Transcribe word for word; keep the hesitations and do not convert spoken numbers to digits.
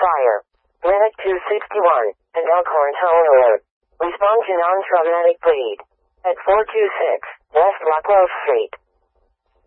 fire. Medic two sixty-one, and Elkhorn Tone Alert. Respond to non-traumatic bleed. At four two six West Rockwell Street.